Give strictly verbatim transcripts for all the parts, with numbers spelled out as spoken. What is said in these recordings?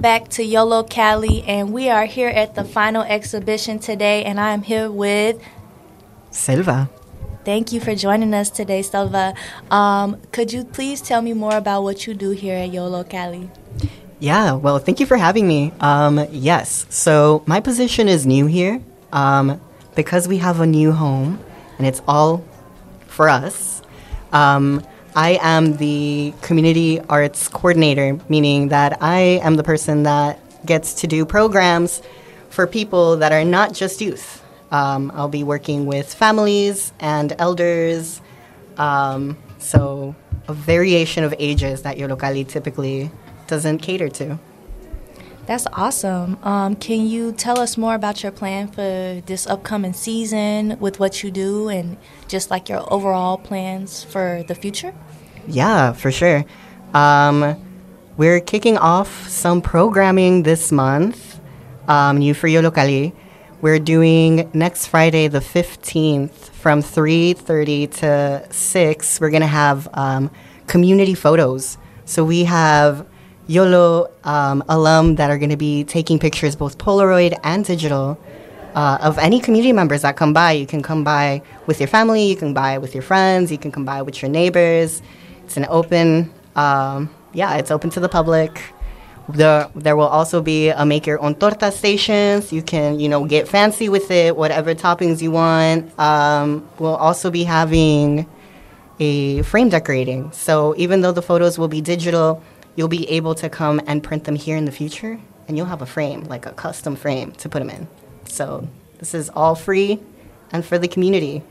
back to YOLO Cali, and we are here at the final exhibition today, and I am here with Selva. Thank you for joining us today, Selva. Um, could you please tell me more about what you do here at YOLO Cali? Yeah, well, thank you for having me. Um, yes, so my position is new here um, because we have a new home, and it's all for us. Um, I am the community arts coordinator, meaning that I am the person that gets to do programs for people that are not just youth. Um, I'll be working with families and elders, um, so a variation of ages that YOLO Cali typically doesn't cater to. That's awesome. Um, can you tell us more about your plan for this upcoming season with what you do and just like your overall plans for the future? Yeah, for sure. Um, we're kicking off some programming this month, um, new for YOLO Cali. We're doing next Friday, the fifteenth, from three thirty to six. We're going to have um, community photos. So we have YOLO um, alum that are going to be taking pictures, both Polaroid and digital, uh, of any community members that come by. You can come by with your family, you can buy with your friends, you can come by with your neighbors. It's an open, um, yeah, it's open to the public. The, there will also be a make your own torta stations. You can, you know, get fancy with it, whatever toppings you want. Um, we'll also be having a frame decorating. So even though the photos will be digital, you'll be able to come and print them here in the future, and you'll have a frame, like a custom frame to put them in. So this is all free and for the community.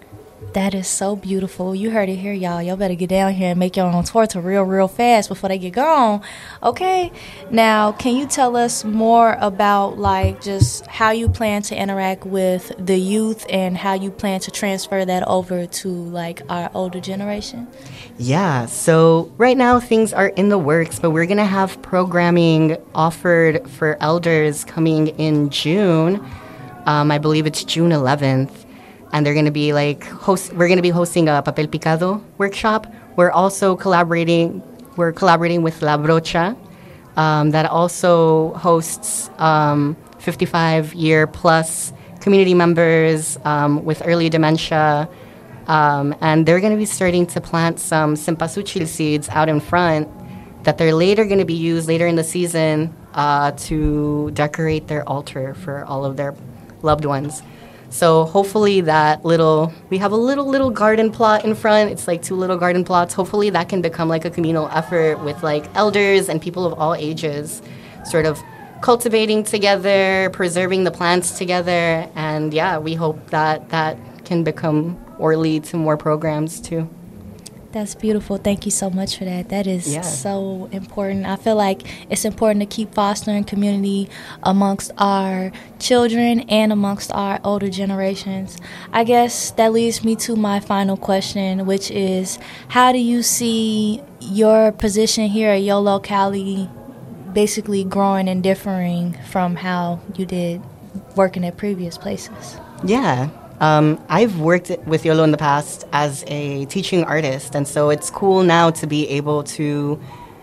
That is so beautiful. You heard it here, y'all. Y'all better get down here and make your own torta real, real fast before they get gone. Okay? Now, can you tell us more about, like, just how you plan to interact with the youth and how you plan to transfer that over to, like, our older generation? Yeah, so right now things are in the works, but we're going to have programming offered for elders coming in June. Um, I believe it's June eleventh. And they're going to be like, host, we're going to be hosting a papel picado workshop. We're also collaborating, we're collaborating with La Brocha, um, that also hosts um, fifty-five-year plus community members um, with early dementia. Um, and they're going to be starting to plant some cempasúchil seeds out in front that they're later going to be used later in the season uh, to decorate their altar for all of their loved ones. So hopefully that little, we have a little, little garden plot in front. It's like two little garden plots. Hopefully that can become like a communal effort with like elders and people of all ages sort of cultivating together, preserving the plants together. And yeah, we hope that that can become or lead to more programs too. That's beautiful. Thank you so much for that. That is yeah. so important. I feel like it's important to keep fostering community amongst our children and amongst our older generations. I guess that leads me to my final question, which is, how do you see your position here at YOLO Cali basically growing and differing from how you did working at previous places? Yeah. Um, I've worked with YOLO in the past as a teaching artist, and so it's cool now to be able to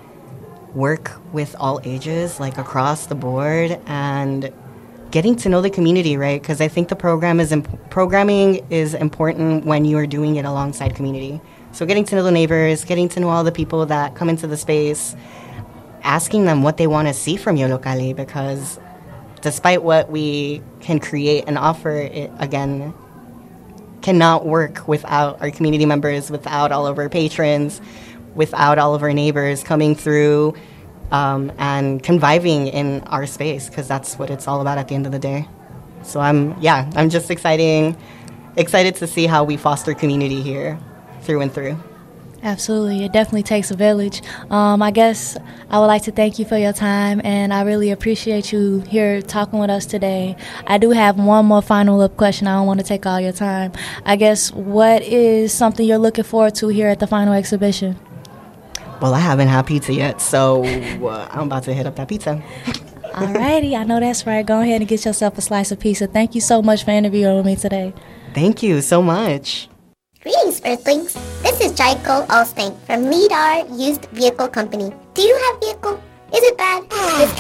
work with all ages, like across the board, and getting to know the community, right? Because I think the program is imp- programming is important when you are doing it alongside community. So getting to know the neighbors, getting to know all the people that come into the space, asking them what they want to see from YOLO Cali, because despite what we can create and offer, it again cannot work without our community members, without all of our patrons, without all of our neighbors coming through um, and conviving in our space, because that's what it's all about at the end of the day. So I'm, yeah, I'm just exciting, excited to see how we foster community here through and through. Absolutely. It definitely takes a village. Um, I guess I would like to thank you for your time, and I really appreciate you here talking with us today. I do have one more final up question. I don't want to take all your time. I guess, what is something you're looking forward to here at the final exhibition? Well, I haven't had pizza yet, so uh, I'm about to hit up that pizza. All righty. I know that's right. Go ahead and get yourself a slice of pizza. Thank you so much for interviewing with me today. Thank you so much. Greetings, Earthlings. This is Jaiko Allstank from Lidar Used Vehicle Company. Do you have vehicle? Is it bad? This